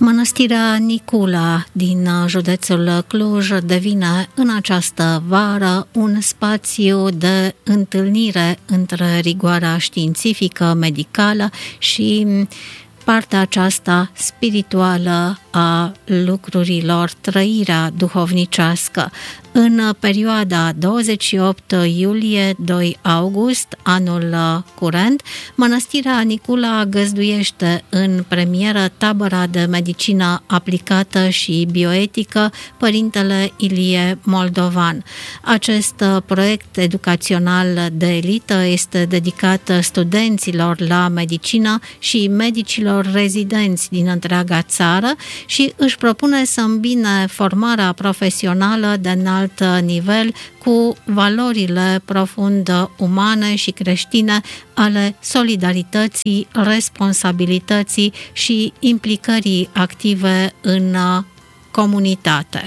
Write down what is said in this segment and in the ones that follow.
Mănăstirea Nicula din județul Cluj devine în această vară un spațiu de întâlnire între rigoarea științifică, medicală și partea aceasta spirituală a lucrurilor, trăirea duhovnicească. În perioada 28 iulie-2 august, anul curent, Mănăstirea Nicula găzduiește în premieră tabăra de medicină aplicată și bioetică Părintele Ilie Moldovan. Acest proiect educațional de elită este dedicat studenților la medicină și medicilor rezidenți din întreaga țară și își propune să îmbine formarea profesională de înalt nivel cu valorile profund umane și creștine ale solidarității, responsabilității și implicării active în comunitate.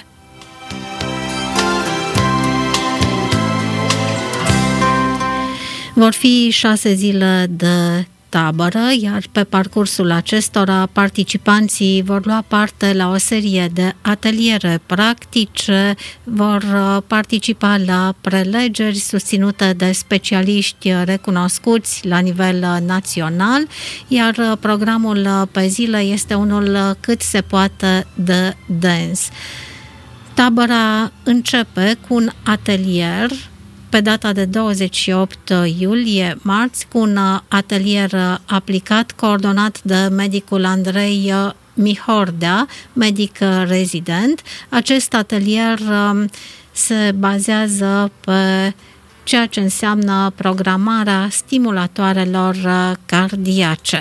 Vor fi 6 zile de tabără, iar pe parcursul acestora participanții vor lua parte la o serie de ateliere practice, vor participa la prelegeri susținute de specialiști recunoscuți la nivel național, iar programul pe zile este unul cât se poate de dens. Tabăra începe cu un atelier pe data de 28 iulie, marți, cu un atelier aplicat coordonat de medicul Andrei Mihordea, medic rezident. Acest atelier se bazează pe ceea ce înseamnă programarea stimulatoarelor cardiace.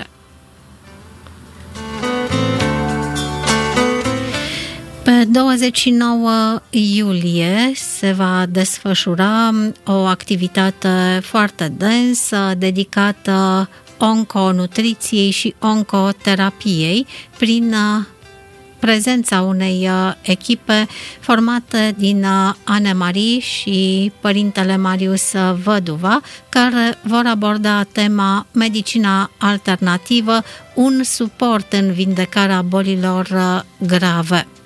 Pe 29 iulie se va desfășura o activitate foarte densă dedicată onconutriției și oncoterapiei prin prezența unei echipe formate din Anne-Marie și Părintele Marius Văduva, care vor aborda tema medicina alternativă, un suport în vindecarea bolilor grave.